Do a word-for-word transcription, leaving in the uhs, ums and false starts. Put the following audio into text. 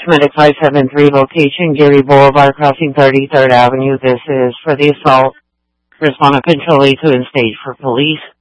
Medic five seven three, location Geary Boulevard, crossing thirty-third Avenue. This is for the assault. Respond to Control A two and stage for police.